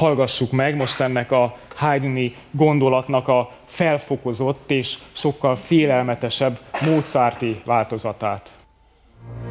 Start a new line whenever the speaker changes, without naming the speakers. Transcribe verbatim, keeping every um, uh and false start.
hallgassuk meg most ennek a Haydni gondolatnak a felfokozott és sokkal félelmetesebb mozarti változatát.